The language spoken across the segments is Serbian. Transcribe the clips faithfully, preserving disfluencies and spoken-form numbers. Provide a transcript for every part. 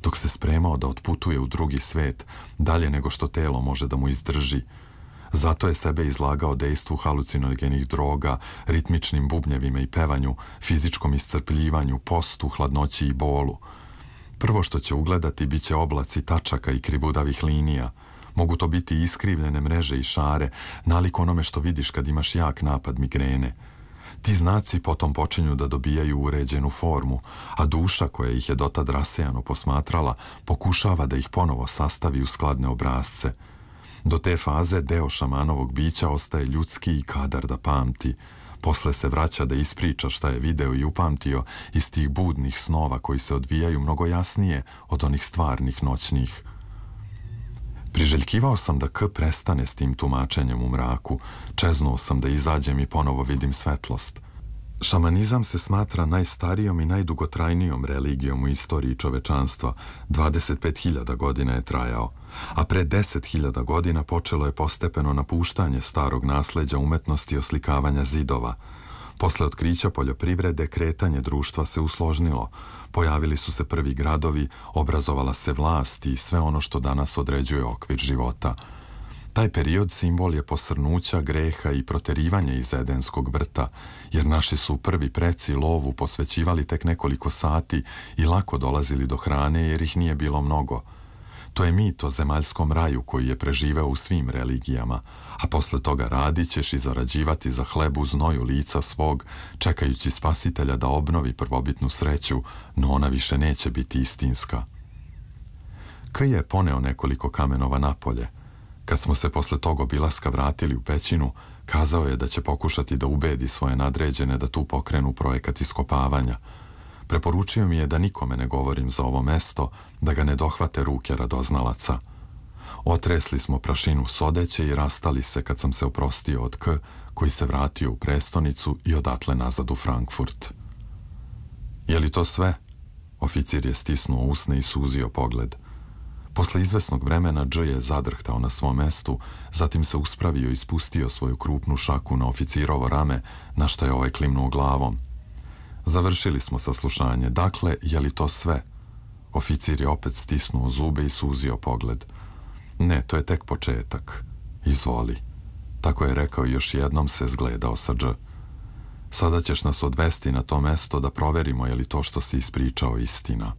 dok se spremao da otputuje u drugi svet, dalje nego što telo može da mu izdrži. Zato je sebe izlagao dejstvu halucinogenih droga, ritmičnim bubnjevima i pevanju, fizičkom iscrpljivanju, postu, hladnoći i bolu. Prvo što će ugledati bit će oblaci tačaka i krivudavih linija. Mogu to biti iskrivljene mreže i šare, nalik onome što vidiš kad imaš jak napad migrene. Ti znaci potom počinju da dobijaju uređenu formu, a duša koja ih je dotad rasejano posmatrala pokušava da ih ponovo sastavi u skladne obrazce. Do te faze deo šamanovog bića ostaje ljudski i kadar da pamti. Posle se vraća da ispriča šta je video i upamtio iz tih budnih snova koji se odvijaju mnogo jasnije od onih stvarnih noćnih. Priželjkivao sam da K prestane s tim tumačenjem u mraku, čeznuo sam da izađem i ponovo vidim svetlost. Šamanizam se smatra najstarijom i najdugotrajnijom religijom u istoriji čovečanstva, dvadeset pet hiljada godina je trajao, a pre deset hiljada godina počelo je postepeno napuštanje starog nasleđa umetnosti oslikavanja zidova. Posle otkrića poljoprivrede kretanje društva se usložnilo, pojavili su se prvi gradovi, obrazovala se vlast i sve ono što danas određuje okvir života. Taj period simbol je posrnuća, greha i proterivanja iz Edenskog vrta, jer naši su prvi preci lovu posvećivali tek nekoliko sati i lako dolazili do hrane jer ih nije bilo mnogo. To je mit o zemaljskom raju koji je preživeo u svim religijama, a posle toga radit ćeš i zarađivati za hleb u znoju lica svog, čekajući spasitelja da obnovi prvobitnu sreću, no ona više neće biti istinska. K je poneo nekoliko kamenova napolje. Kad smo se posle tog obilaska vratili u pećinu, kazao je da će pokušati da ubedi svoje nadređene da tu pokrenu projekat iskopavanja. Preporučio mi je da nikome ne govorim za ovo mesto, da ga ne dohvate ruke radoznalaca. Otresli smo prašinu s odeće i rastali se kad sam se oprostio od K, koji se vratio u prestonicu i odatle nazad u Frankfurt. Je li to sve? Oficir je stisnuo usne i suzio pogled. Posle izvesnog vremena Dž je zadrhtao na svom mestu, zatim se uspravio i spustio svoju krupnu šaku na oficirovo rame, na što je ovaj klimnuo glavom. Završili smo saslušanje. Dakle, je li to sve? Oficir je opet stisnuo zube i suzio pogled. Ne, to je tek početak. Izvoli. Tako je rekao i još jednom se zgledao sa Dž. Sada ćeš nas odvesti na to mesto da proverimo je li to što si ispričao istina.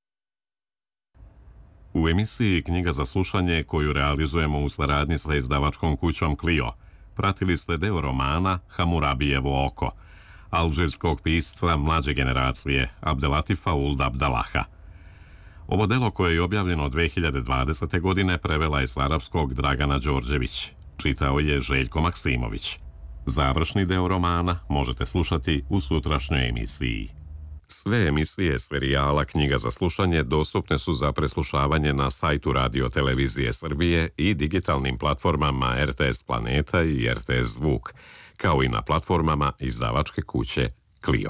U emisiji Knjiga za slušanje, koju realizujemo u saradnji sa izdavačkom kućom Clio, pratili ste deo romana Hamurabijevo oko, alžirskog pisca mlađe generacije Abdelatifa Ould Abdallaha. Ovo delo koje je objavljeno dve hiljade dvadesete. godine prevela je s arapskog Dragana Đorđević. Čitao je Željko Maksimović. Završni deo romana možete slušati u sutrašnjoj emisiji. Sve emisije serijala Knjiga za slušanje dostupne su za preslušavanje na sajtu Radio Televizije Srbije i digitalnim platformama R T S Planeta i R T S Zvuk, kao i na platformama izdavačke kuće Clio.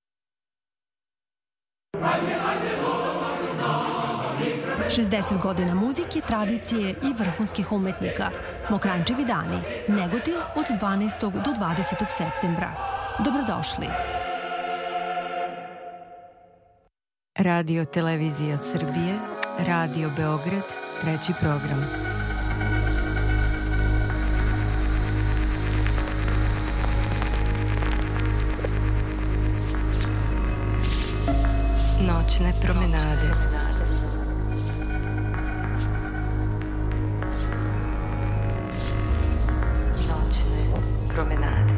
šezdeset godina muzike, tradicije i vrhunskih umetnika. Mokrančevi dani, Negotin od dvanaestog do dvadesetog septembra. Dobrodošli. Radio Televizija Srbije, Radio Beograd, treći program. Noćne promenade. Noćne promenade.